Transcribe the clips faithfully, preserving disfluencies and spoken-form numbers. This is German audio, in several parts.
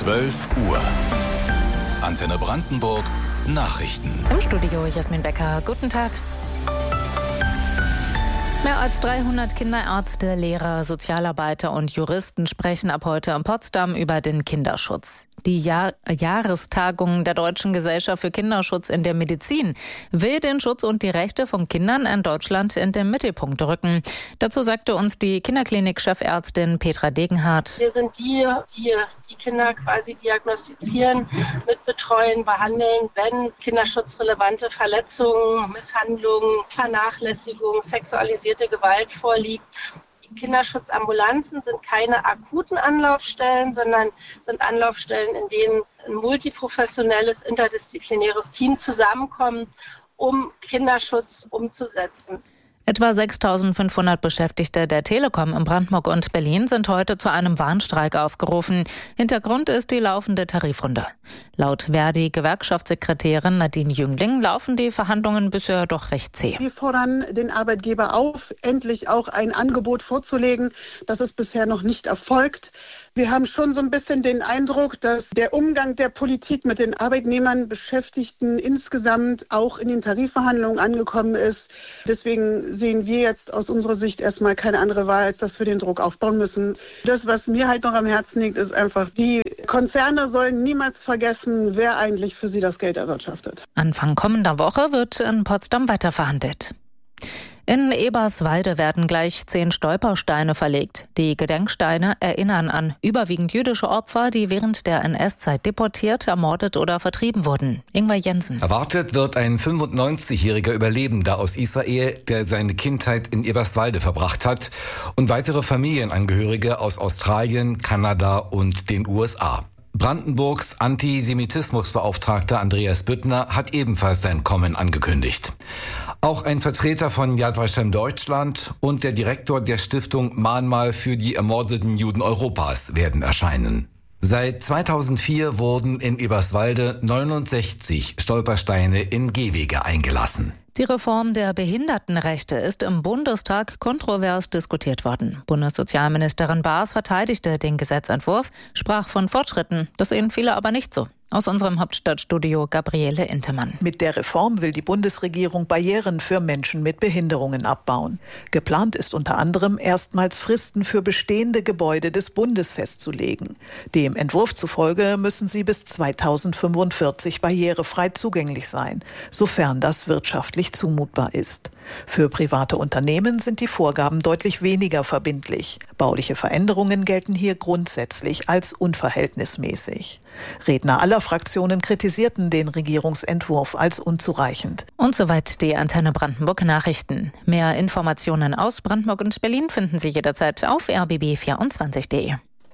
zwölf Uhr. Antenne Brandenburg Nachrichten. Im Studio Jasmin Becker. Guten Tag. Mehr als dreihundert Kinderärzte, Lehrer, Sozialarbeiter und Juristen sprechen ab heute in Potsdam über den Kinderschutz. Die Jahr- Jahrestagung der Deutschen Gesellschaft für Kinderschutz in der Medizin will den Schutz und die Rechte von Kindern in Deutschland in den Mittelpunkt rücken. Dazu sagte uns die Kinderklinik-Chefärztin Petra Degenhardt. Wir sind die, die die Kinder quasi diagnostizieren, mitbetreuen, behandeln, wenn kinderschutzrelevante Verletzungen, Misshandlungen, Vernachlässigung, sexualisierte Gewalt vorliegt. Die Kinderschutzambulanzen sind keine akuten Anlaufstellen, sondern sind Anlaufstellen, in denen ein multiprofessionelles, interdisziplinäres Team zusammenkommt, um Kinderschutz umzusetzen. Etwa sechstausendfünfhundert Beschäftigte der Telekom in Brandenburg und Berlin sind heute zu einem Warnstreik aufgerufen. Hintergrund ist die laufende Tarifrunde. Laut Verdi-Gewerkschaftssekretärin Nadine Jüngling laufen die Verhandlungen bisher doch recht zäh. Wir fordern den Arbeitgeber auf, endlich auch ein Angebot vorzulegen. Das ist bisher noch nicht erfolgt. Wir haben schon so ein bisschen den Eindruck, dass der Umgang der Politik mit den Arbeitnehmern, Beschäftigten insgesamt auch in den Tarifverhandlungen angekommen ist. Deswegen sehen wir jetzt aus unserer Sicht erstmal keine andere Wahl, als dass wir den Druck aufbauen müssen. Das, was mir halt noch am Herzen liegt, ist einfach, die Konzerne sollen niemals vergessen, wer eigentlich für sie das Geld erwirtschaftet. Anfang kommender Woche wird in Potsdam weiter verhandelt. In Eberswalde werden gleich zehn Stolpersteine verlegt. Die Gedenksteine erinnern an überwiegend jüdische Opfer, die während der N S-Zeit deportiert, ermordet oder vertrieben wurden. Ingvar Jensen. Erwartet wird ein fünfundneunzigjähriger Überlebender aus Israel, der seine Kindheit in Eberswalde verbracht hat, und weitere Familienangehörige aus Australien, Kanada und den U S A. Brandenburgs Antisemitismusbeauftragter Andreas Büttner hat ebenfalls sein Kommen angekündigt. Auch ein Vertreter von Yad Vashem Deutschland und der Direktor der Stiftung Mahnmal für die ermordeten Juden Europas werden erscheinen. Seit zweitausendvier wurden in Eberswalde neunundsechzig Stolpersteine in Gehwege eingelassen. Die Reform der Behindertenrechte ist im Bundestag kontrovers diskutiert worden. Bundessozialministerin Baas verteidigte den Gesetzentwurf, sprach von Fortschritten. Das sehen viele aber nicht so. Aus unserem Hauptstadtstudio Gabriele Intemann. Mit der Reform will die Bundesregierung Barrieren für Menschen mit Behinderungen abbauen. Geplant ist unter anderem, erstmals Fristen für bestehende Gebäude des Bundes festzulegen. Dem Entwurf zufolge müssen sie bis zweitausendfünfundvierzig barrierefrei zugänglich sein, sofern das wirtschaftlich zumutbar ist. Für private Unternehmen sind die Vorgaben deutlich weniger verbindlich. Bauliche Veränderungen gelten hier grundsätzlich als unverhältnismäßig. Redner aller Fraktionen kritisierten den Regierungsentwurf als unzureichend. Und soweit die Antenne Brandenburg Nachrichten. Mehr Informationen aus Brandenburg und Berlin finden Sie jederzeit auf r b b vierundzwanzig punkt d e.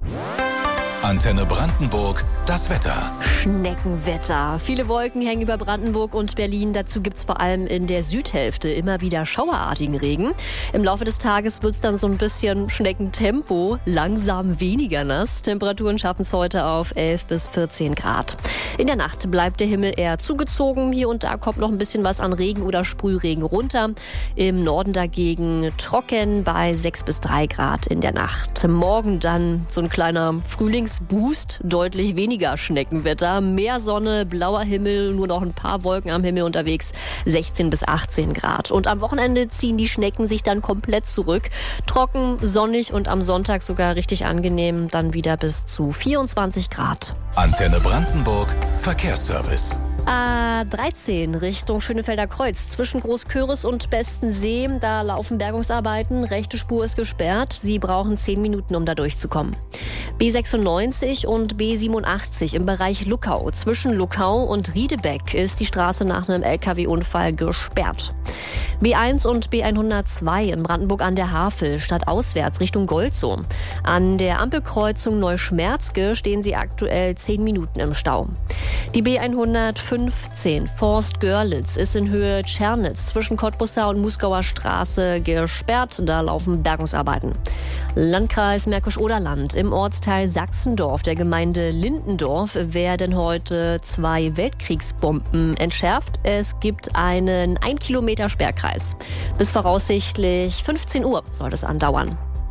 Antenne Brandenburg, das Wetter. Schneckenwetter. Viele Wolken hängen über Brandenburg und Berlin. Dazu gibt es vor allem in der Südhälfte immer wieder schauerartigen Regen. Im Laufe des Tages wird es dann so ein bisschen Schneckentempo, langsam weniger nass. Temperaturen schaffen es heute auf elf bis vierzehn Grad. In der Nacht bleibt der Himmel eher zugezogen. Hier und da kommt noch ein bisschen was an Regen oder Sprühregen runter. Im Norden dagegen trocken bei sechs bis drei Grad in der Nacht. Morgen dann so ein kleiner Frühlings Boost, deutlich weniger Schneckenwetter, mehr Sonne, blauer Himmel, nur noch ein paar Wolken am Himmel unterwegs, sechzehn bis achtzehn Grad. Und am Wochenende ziehen die Schnecken sich dann komplett zurück. Trocken, sonnig und am Sonntag sogar richtig angenehm, dann wieder bis zu vierundzwanzig Grad. Antenne Brandenburg, Verkehrsservice. A dreizehn Richtung Schönefelder Kreuz. Zwischen Großköris und Bestensee, da laufen Bergungsarbeiten. Rechte Spur ist gesperrt. Sie brauchen zehn Minuten, um da durchzukommen. B sechsundneunzig und B siebenundachtzig im Bereich Luckau. Zwischen Luckau und Riedebeck ist die Straße nach einem L K W-Unfall gesperrt. B eins und B hundertzwei in Brandenburg an der Havel, stadtauswärts Richtung Golzow. An der Ampelkreuzung Neuschmerzge stehen sie aktuell zehn Minuten im Stau. Die B hundertfünfzehn Forst-Görlitz ist in Höhe Tschernitz zwischen Cottbusser und Muskauer Straße gesperrt. Da laufen Bergungsarbeiten. Landkreis Märkisch-Oderland im Ortsteil Sachsendorf der Gemeinde Lindendorf werden heute zwei Weltkriegsbomben entschärft. Es gibt einen ein Kilometer Sperrkreis. Bis voraussichtlich fünfzehn Uhr soll das andauern.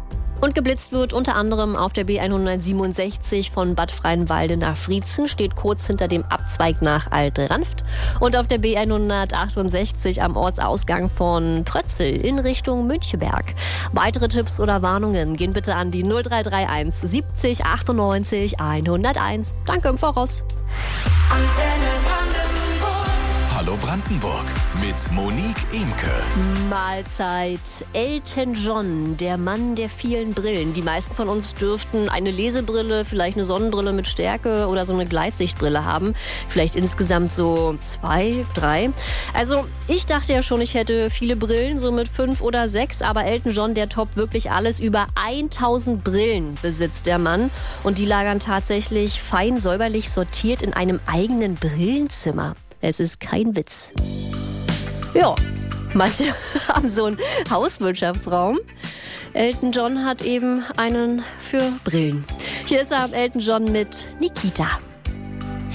Und geblitzt wird unter anderem auf der B hundertsiebenundsechzig von Bad Freienwalde nach Friezen, steht kurz hinter dem Abzweig nach Alt-Ranft. Und auf der B hundertachtundsechzig am Ortsausgang von Prötzel in Richtung Müncheberg. Weitere Tipps oder Warnungen gehen bitte an die null drei drei eins siebzig achtundneunzig hunderteins. Danke im Voraus. Hallo Brandenburg mit Monique Imke. Mahlzeit. Elton John, der Mann der vielen Brillen. Die meisten von uns dürften eine Lesebrille, vielleicht eine Sonnenbrille mit Stärke oder so eine Gleitsichtbrille haben. Vielleicht insgesamt so zwei, drei. Also ich dachte ja schon, ich hätte viele Brillen, so mit fünf oder sechs. Aber Elton John, der toppt wirklich alles. Über tausend Brillen besitzt der Mann. Und die lagern tatsächlich fein säuberlich sortiert in einem eigenen Brillenzimmer. Es ist kein Witz. Ja, manche haben so einen Hauswirtschaftsraum. Elton John hat eben einen für Brillen. Hier ist er, Elton John mit Nikita.